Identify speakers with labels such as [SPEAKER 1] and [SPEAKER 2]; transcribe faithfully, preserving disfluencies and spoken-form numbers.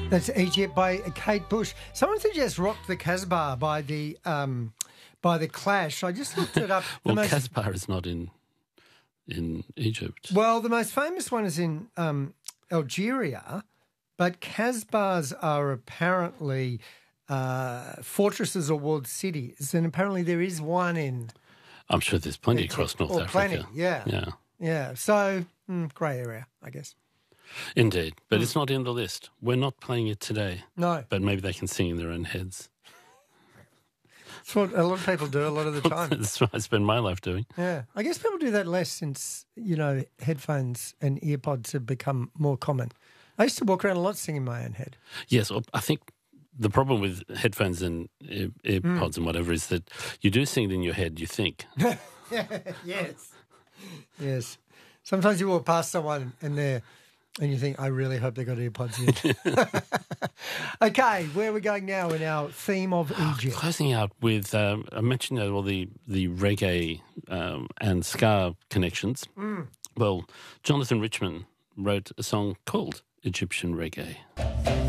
[SPEAKER 1] That's Egypt by Kate Bush. Someone suggests Rock the Casbah by the um, by the Clash. I just looked it up.
[SPEAKER 2] well,
[SPEAKER 1] most,
[SPEAKER 2] Casbah is not in in Egypt.
[SPEAKER 1] Well, the most famous one is in um, Algeria, but Casbahs are apparently uh, fortresses or walled cities, and apparently there is one in.
[SPEAKER 2] I'm sure there's plenty across North
[SPEAKER 1] or
[SPEAKER 2] Africa.
[SPEAKER 1] Plenty, yeah,
[SPEAKER 2] yeah,
[SPEAKER 1] yeah. So mm, grey area, I guess.
[SPEAKER 2] Indeed, but
[SPEAKER 1] Mm.
[SPEAKER 2] it's not in the list. We're not playing it today.
[SPEAKER 1] No,
[SPEAKER 2] but maybe they can sing in their own heads.
[SPEAKER 1] That's what a lot of people do a lot of the time.
[SPEAKER 2] That's what I spend my life doing.
[SPEAKER 1] Yeah, I guess people do that less since, you know, headphones and earpods have become more common. I used to walk around a lot singing my own head.
[SPEAKER 2] Yes, well, I think the problem with headphones and ear, earpods mm. and whatever is that you do sing it in your head, you think.
[SPEAKER 1] yes. Yes. Sometimes you walk past someone and they're and you think, I really hope they got earpods in. Okay, where are we going now in our theme of Egypt?
[SPEAKER 2] Closing out with, um, I mentioned all the, the reggae um, and ska connections.
[SPEAKER 1] Mm.
[SPEAKER 2] Well, Jonathan Richman wrote a song called Egyptian Reggae.